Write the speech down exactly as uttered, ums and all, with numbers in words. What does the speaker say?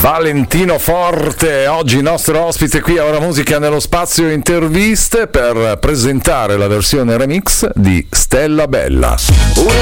Valentino Forte, oggi nostro ospite qui a Ora Musica nello spazio interviste per presentare la versione remix di Stella Bella. Una